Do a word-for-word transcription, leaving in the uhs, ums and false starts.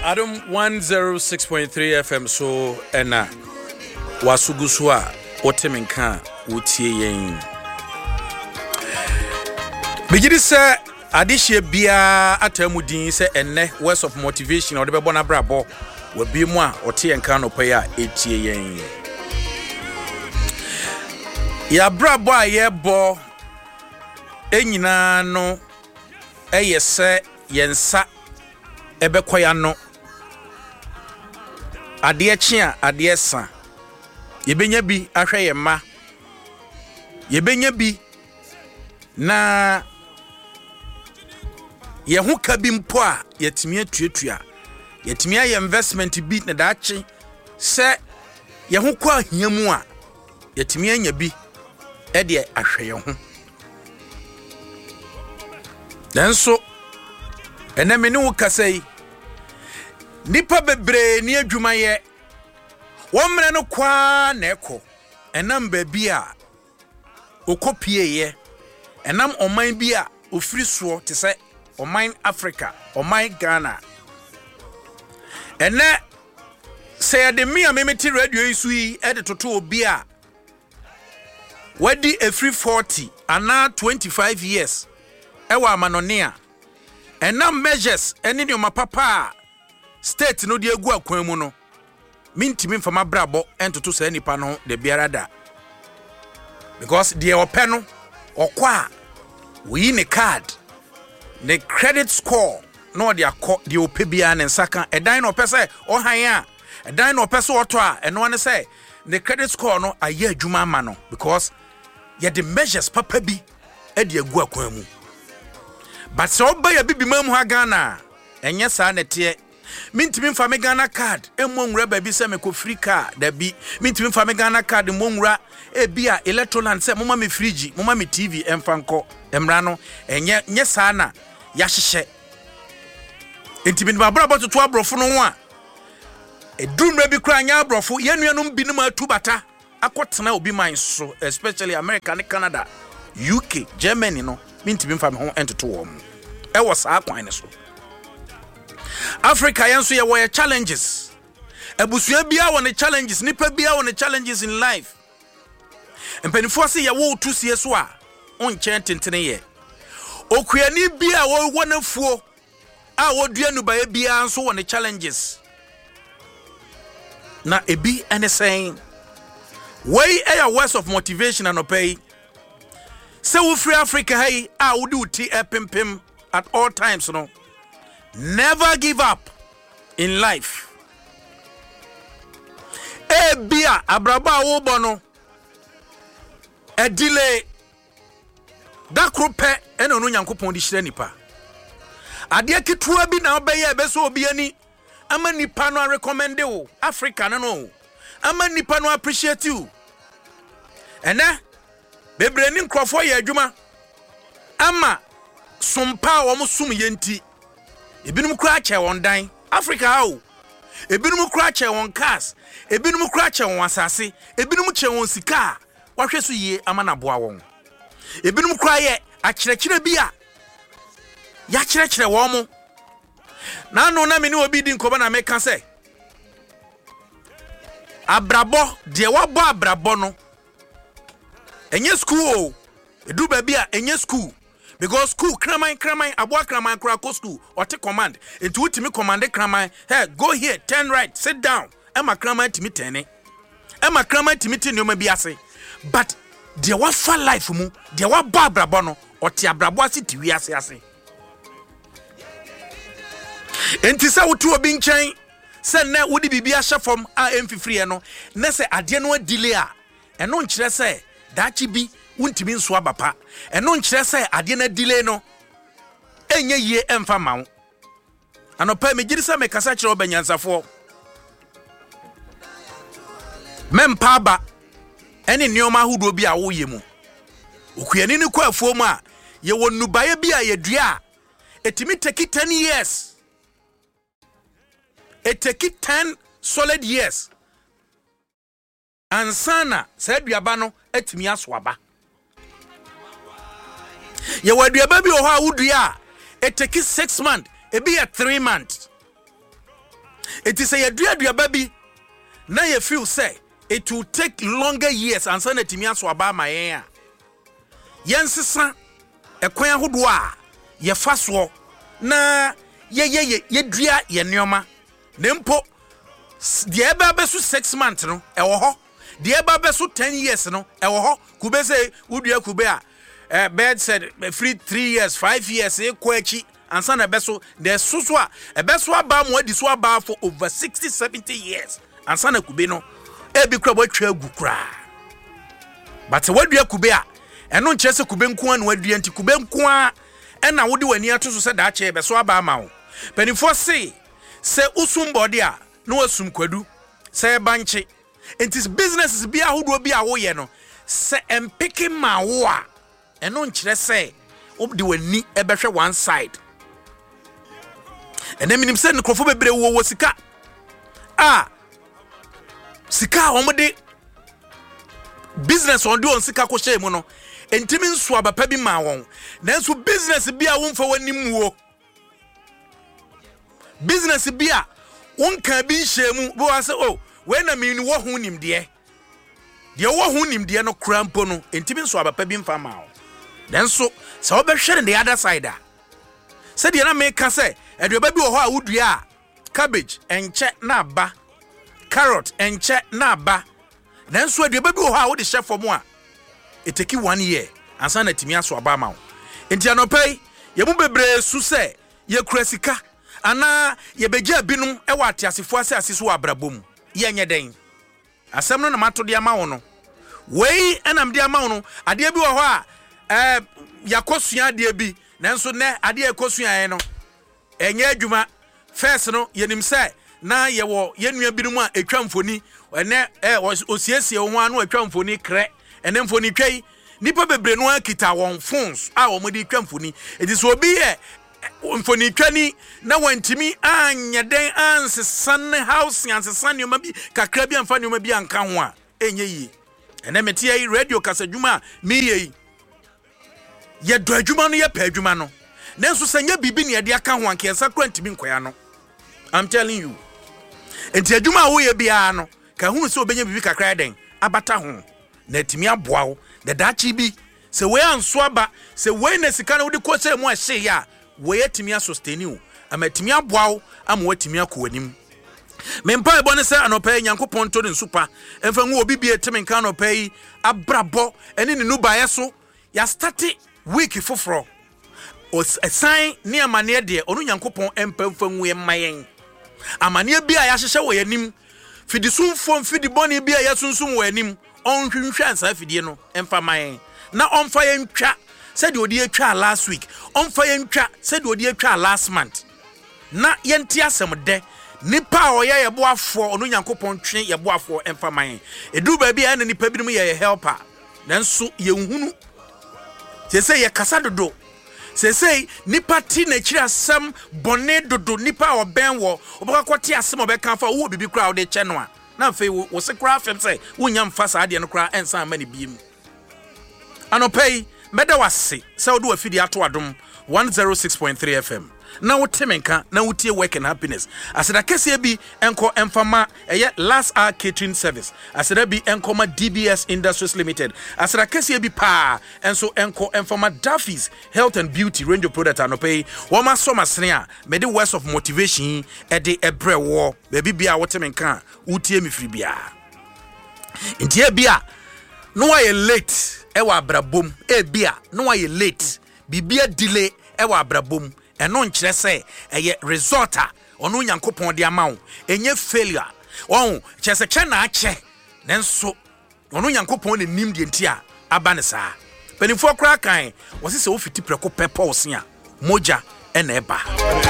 Adam one oh six point three F M so ena wasugu so a wotemenka wotie yen Bigidi se adehye bia atamudin se enne words of motivation o de bebo na brabo wa bi mu a ote yenka no pay a etie yen ya brabo a ye bo enyina no eyese yensa ebekoya no ade chia ade sa yebenya bi ahwe ye ma yebenya bi na ye ho ka bi mpo a yetimi atuatua yetimi aye investment bi na daachi se ye ho kwa hiamu a yetimi anya bi e de ahwe ye ho danso eneme ne wo kasai nipa bebre ni adwuma ye womre no kwa na ekọ enam ba bi a okopie ye enam oman bi a ofiri so te se oman Africa oman Ghana ene se de me amemeti radio isu yi e de toto obi a wadi efiri forty ana twenty-five years e wa amanone a enam measures eni ni omapapa state no de egu akwan mu no mintimi mfama brabo entoto sa nipa no de biara da because de ope no okwa we ne card the credit score no de akọ de ope bia ne nsaka edan no pese ohan a edan no pese oto a eno ne say the credit score no aye adwuma ma no because ye the measures papa bi e de egu akwan mu but so oba ya bibi mamu ha Ghana enye sa na te mintimi mfa me Ghana card emmonwura ba bi se me ko free car da bi mintimi mfa me Ghana card monwura e bia electroland se moma me fridge moma me T V emfa nko emra no enye nye sa na ya hyehye entimi ba bra bototo abrofo no ho a edumra bi kra anya abrofo yenuanum binum atu bata akotena obi man so especially America and Canada U K Germany no mintimi mfa me ho entoto wo mu e wo sa akwan ne so Africa yanso ye were challenges abusua bia won challenges nipa bia won challenges in life empanifo se ye wo tusie so a onchen tentene ye okuani bia wo wonafuo a wodua nubaye bia nso won challenges na ebi ene saying way a words of motivation and opay se wo free Africa hey a wodi uti epempem at all times no never give up in life. E bia abraba wo bono e delay da krope ene onu Nyankopon di hire nipa ade ketua bi na obeye ebe so obi ani ama nipa no recommend wo Africa no no ama nipa no appreciate you ene bebre ni nkrofo ye adwuma ama sompa wo sum yenti ebinum kura che won dan Africa how ebinum kura che won cars ebinum kura che won asase ebinum che won sika wahwe so yie amana boa won ebinum kura ye akyerɛkyerɛ bi a ya kyerɛkyerɛ won mo na no na me ni obi di nkoba na meka sɛ abrabo de wabo abrabo no enye school edu ba bi a enye school because school kraman kraman aboa kraman kra ko school or take command it ultimate command kraman hey go here turn right sit down ema kraman timi tene ema kraman timi tene no ma bi ase but de wa fa life mu de wa ba abrabo no o te abrabo ase ti wi ase ase enti sa wotu obi nchen se na wodi bibia hyefom a emfifiri no na se ade no delay a eno nkyere se daachi bi untimi nso abapa eno nkyere se ade na delay no enye yie emfa mawo anopa megiri se mekasa kyere obanyansafo mempa ba ene nioma hudo bi a wo ye mu okuani ni kwa afuo mu a ye wonubaye bi a yedua etimi take ten years it take ten solid years ansana sa aduaba no etimi asoaba ye waduaba bi o ha wudua it take six months e be a three months It is a dua dua baby. Na you feel say it will take longer years and say netimi aso aba ma yen a. Yen sesa ekwan ahodo a ye fa so na ye ye ye dua ye neoma. Nempo de eba be so six months no e wo ho. De eba be so ten years no e wo ho. Kube say udua kube a uh, bed said free three years, five years e ko achi ansa na beso de so so a e beso aba mo adi so aba for over sixty seventy years ansa na kube no e bi kra bo atwa agu kra. But wadua kube a eno nche se kube nko an wadua nti kube nko a e na wode wani ato so se da che beso aba ama wo penifo se se usum body a no asum kwadu se banche entis businesses bi ahodo bi a wo ye no se empiki ma wo a eno nkyere se obdi wani ebehwe one side ene minim se nkrofo bebre wo wo sika ah sika omode business on do on sika ko hye mu no entimi nso abapa bi ma won nanso business bi a wonfa wani muo business bi a wonka bi hye mu bo ase oh we na mi ni wo hu nim de de wo hu nim de no krampo no entimi nso abapa bi mfa ma wo nanso se obehwere the other side a se de na make say aduaba bi wo ho a wodua a cabbage enche na aba carrot enche na aba nanso aduaba bi wo ho a wode hye fom a it take one year ansa na timi aso aba ma wo enti anopai ye mu bebre su se ye kura sika ana ye begya binum e wa atiasefo ase ase so abrabom ye nye den asem no na mato de ama wo no wei enam de ama wo no ade bi wo ho a eh yakosua ade bi nanso ne ade ekosua e no enye adwuma first no yenim se na ye wo yenua binum a etwa mfoni ene eh osiesie wo ho anu etwa mfoni kre ene mfoni twai nipa bebre no akita won phones a wo modi twa mfoni edi so obi ye mfoni twani na wantimi anya den ansesan house ansesan nyoma bi kakra bi amfa nyoma bi anka ho a enye yi ene mete yi radio kasadwuma mi yi ye do adwuma no ye pa adwuma no nanso sanya bibi ne de aka ho anka ensa kwantimi nkoya no I'm telling you enti adwuma wo ye bia no ka hu se obenya bibi kakra den abata ho na timi aboa wo de dachi bi se we anso aba se we na sika na wo de ko se mu a hye ya we yetimi sustain wo amatimi aboa wo ama watimi akowanim mempa ebo ne se anopa Nyankopon to ne supa emfa nwo obi bie temi nka anopa yi abrabo ene ne nubaye so ya start week foforo o sign ne amane de onu Nyankopon empa mfa nwe mayen amane bi a ya hyehye wo yanim fidi sumfo mfidi boni bi a ya sunsum wo yanim onhwehwe ansa fidie no emfa mayen na onfa yentwa said odi atwa last week onfa yentwa said odi atwa last month na yenti asem de nipa oya yeboafo onu Nyankopon twe yeboafo emfa man edu ba bia na nipa binom ye helper nanso yenhunu sese ye kasa dodo sese nipa ti na kira asem bone dodo nipa oben wo obakakoti asem obeka fa wo bibi kra wo de che no a na fe wo se kra fem se wonya mfa sa de no kra ensa ma ne biem anopai meda wase sa wodo afidi ato adom one oh six point three F M na wotemenka na wotie work and happiness aseda kese bi enko emfama eye last hour catering service aseda bi enkoma D B S Industries Limited aseda kese bi pa enso enko emfama Duffy's Health and Beauty range of product anopai wo ma so masene a mede words of motivation e de ebre wo baby bia wotemenka wotie mifiri bia ntie bia no why late ewa abrabom e bia no why late bibia delay ewa abrabom eno nkyere se eye result a ono Nyankopon de ama wo enye failure won kyese kye na akye nenso ono Nyankopon ne nim de ntia aba ne saa penifo kra kan wo se se wo fiti preko pepo wo se a moja ena eba